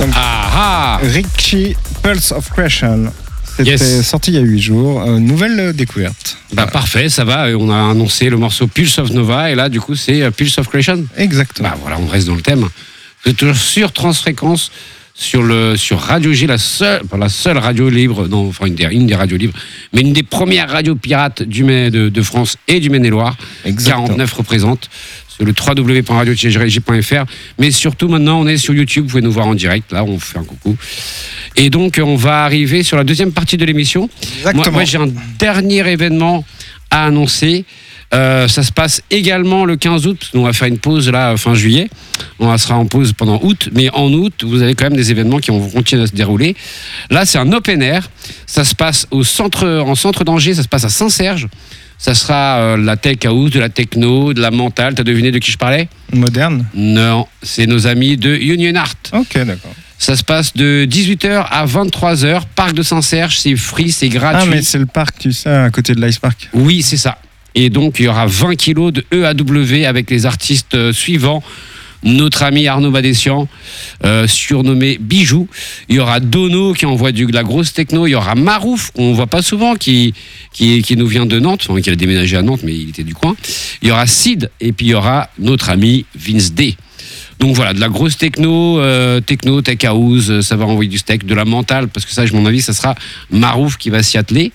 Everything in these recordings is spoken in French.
Ah ah. Richie, Pulse of Creation. C'était sorti il y a 8 jours. Nouvelle découverte. Bah parfait, ça va. On a annoncé le morceau Pulse of Nova et là du coup c'est Pulse of Creation. Exactement. Bah voilà, on reste dans le thème. Vous êtes toujours sur Transfréquence, sur Radio G, la seule radio libre, non, enfin une des radios libres, mais une des premières radios pirates de France et du Maine-et-Loire. Exactement. 49 représente sur le www.radio-g.fr. Mais surtout maintenant on est sur YouTube, vous pouvez nous voir en direct. Là on fait un coucou. Et donc on va arriver sur la deuxième partie de l'émission. Exactement. Moi j'ai un dernier événement à annoncer. Ça se passe également le 15 août. On va faire une pause là fin juillet. On sera en pause pendant août, mais en août vous avez quand même des événements qui vont continuer à se dérouler. Là c'est un open air. Ça se passe en centre d'Angers. Ça se passe à Saint-Serge. Ça sera la tech house, de la techno, de la mentale. T'as deviné de qui je parlais ? Moderne ? Non, c'est nos amis de Union Art. Ok, d'accord. Ça se passe de 18h à 23h, parc de Saint-Serge, c'est free, c'est gratuit. Ah, mais c'est le parc, tu sais, à côté de l'Ice Park. Oui, c'est ça. Et donc, il y aura 20 kilos de EAW avec les artistes suivants. Notre ami Arnaud Badessian, surnommé Bijou. Il y aura Dono qui envoie de la grosse techno. Il y aura Marouf, qu'on ne voit pas souvent, qui nous vient de Nantes, enfin, qui a déménagé à Nantes, mais il était du coin. Il y aura Sid, et puis il y aura notre ami Vince D. Donc voilà, de la grosse techno, tech house, ça va envoyer du steak, de la mentale, parce que ça, à mon avis, ça sera Marouf qui va s'y atteler.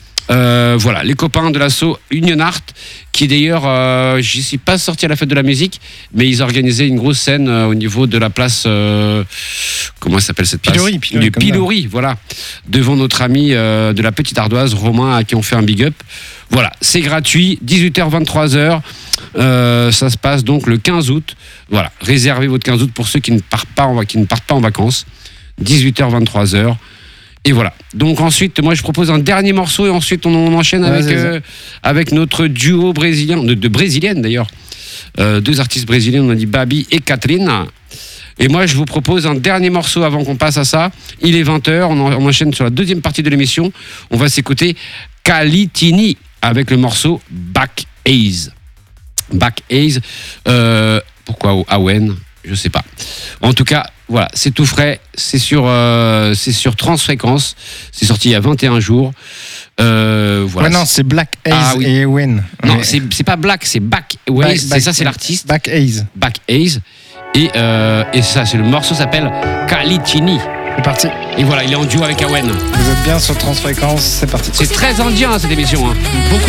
Voilà, les copains de l'asso Union Art, qui d'ailleurs, je ne suis pas sorti à la fête de la musique, mais ils organisaient une grosse scène au niveau de la place, comment s'appelle cette place ? Du Pilori, voilà, devant notre ami de la Petite Ardoise, Romain, à qui on fait un big up. Voilà, c'est gratuit, 18h, 23h, ça se passe donc le 15 août. Voilà, réservez votre 15 août pour ceux qui ne partent pas en vacances, 18h, 23h. Et voilà. Donc ensuite, moi je propose un dernier morceau et ensuite on enchaîne avec notre duo brésilien, de brésiliennes d'ailleurs. Deux artistes brésiliens, on a dit Babi et Catherine. Et moi je vous propose un dernier morceau avant qu'on passe à ça. Il est 20h, on enchaîne sur la deuxième partie de l'émission. On va s'écouter Calitini avec le morceau Back Haze. Back Haze. Pourquoi Awen ? Je sais pas. En tout cas, voilà, c'est tout frais. C'est sur Transfréquence. C'est sorti il y a 21 jours. Voilà. Ouais, non, c'est Black Haze et Ewen. Non, c'est pas Black, c'est Back Haze. C'est ça, c'est l'artiste. Back Haze. Back Haze. Et ça, c'est le morceau s'appelle Calitini. C'est parti. Et voilà, il est en duo avec Awen. Vous êtes bien sur Transfréquence, c'est parti. C'est très indien cette émission. Hein. Beaucoup